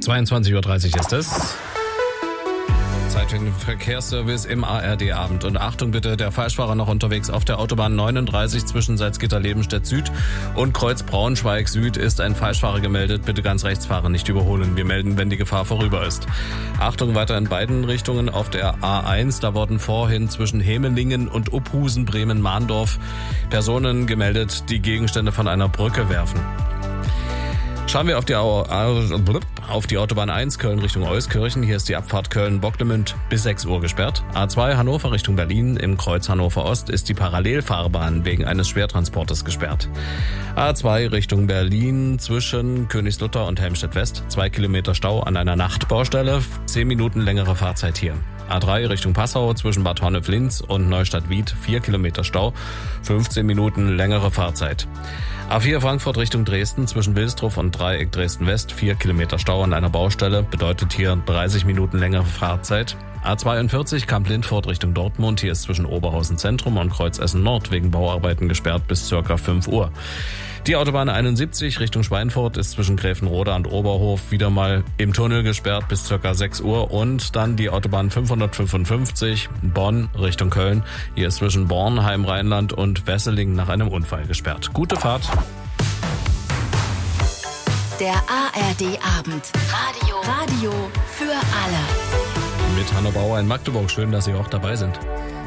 22:30 Uhr ist es. Zeit für den Verkehrsservice im ARD-Abend. Und Achtung bitte, der Falschfahrer noch unterwegs auf der Autobahn 39 zwischen Salzgitter-Lebenstedt Süd und Kreuz Braunschweig Süd ist ein Falschfahrer gemeldet. Bitte ganz rechts fahren, nicht überholen. Wir melden, wenn die Gefahr vorüber ist. Achtung weiter in beiden Richtungen auf der A1. Da wurden vorhin zwischen Hemelingen und Uphusen, Bremen-Mahndorf Personen gemeldet, die Gegenstände von einer Brücke werfen. Schauen wir auf die Autobahn 1 Köln Richtung Euskirchen. Hier ist die Abfahrt Köln-Bocklemünd bis 6 Uhr gesperrt. A2 Hannover Richtung Berlin im Kreuz Hannover Ost ist die Parallelfahrbahn wegen eines Schwertransportes gesperrt. A2 Richtung Berlin zwischen Königslutter und Helmstedt West. 2 Kilometer Stau an einer Nachtbaustelle. 10 Minuten längere Fahrzeit hier. A3 Richtung Passau zwischen Bad Honnef-Linz und Neustadt-Wied. 4 Kilometer Stau. 15 Minuten längere Fahrzeit. A4 Frankfurt Richtung Dresden zwischen Wilsdruff und Dreieck Dresden-West. 4 Kilometer Stau an einer Baustelle, bedeutet hier 30 Minuten längere Fahrzeit. A42 Kamp-Lindfort Richtung Dortmund. Hier ist zwischen Oberhausen Zentrum und Kreuz Essen Nord wegen Bauarbeiten gesperrt bis ca. 5 Uhr. Die Autobahn 71 Richtung Schweinfurt ist zwischen Gräfenroda und Oberhof wieder mal im Tunnel gesperrt bis ca. 6 Uhr. Und dann die Autobahn 555 Bonn Richtung Köln. Hier ist zwischen Bornheim, Rheinland und Wesseling nach einem Unfall gesperrt. Gute Fahrt. Der ARD-Abend. Radio für alle. Mit Hanno Bauer in Magdeburg. Schön, dass Sie auch dabei sind.